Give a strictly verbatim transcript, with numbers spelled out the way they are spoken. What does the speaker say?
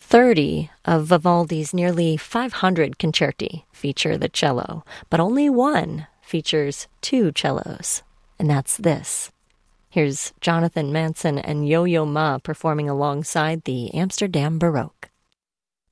thirty of Vivaldi's nearly five hundred concerti feature the cello, but only one features two cellos, and that's this. Here's Jonathan Manson and Yo-Yo Ma performing alongside the Amsterdam Baroque.